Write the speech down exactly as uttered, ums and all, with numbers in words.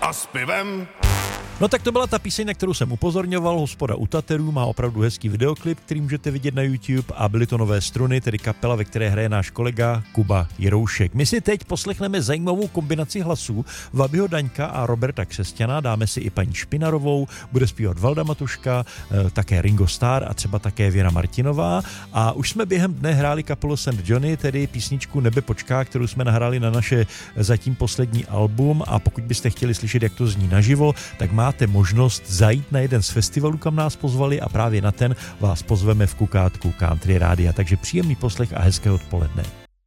a s pivem. No tak to byla ta píseň, na kterou jsem upozorňoval. Hospoda u Taterů má opravdu hezký videoklip, který můžete vidět na YouTube, a byly to Nové struny, tedy kapela, ve které hraje náš kolega Kuba Jiroušek. My si teď poslechneme zajímavou kombinaci hlasů Vabyho Daňka a Roberta Křesťana, dáme si i paní Špinarovou, bude zpívat Valda Matuška, také Ringo Starr a třeba také Věra Martinová. A už jsme během dne hráli kapelu Saint Johnny, tedy písničku Nebe počká, kterou jsme nahráli na naše zatím poslední album, a pokud byste chtěli slyšet, jak to zní naživo, tak máte možnost zajít na jeden z festivalů, kam nás pozvali, a právě na ten vás pozveme v Kukátku Country Rádia. Takže příjemný poslech a hezké odpoledne.